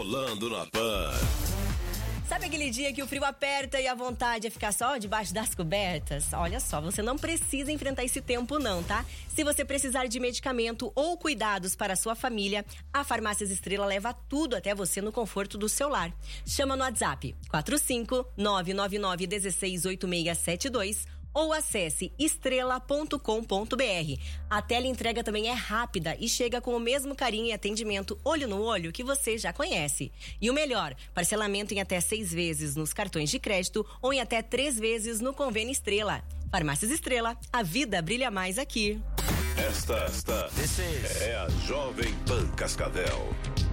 rolando na Pan. Sabe aquele dia que o frio aperta e a vontade é ficar só debaixo das cobertas? Olha só, você não precisa enfrentar esse tempo não, tá? Se você precisar de medicamento ou cuidados para a sua família, a Farmácias Estrela leva tudo até você no conforto do seu lar. Chama no WhatsApp 45999168672 ou acesse estrela.com.br. A teleentrega também é rápida e chega com o mesmo carinho e atendimento olho no olho que você já conhece. E o melhor, parcelamento em até 6 vezes nos cartões de crédito ou em até 3 vezes no convênio Estrela. Farmácias Estrela, a vida brilha mais aqui. Esta é a Jovem Pan Cascavel.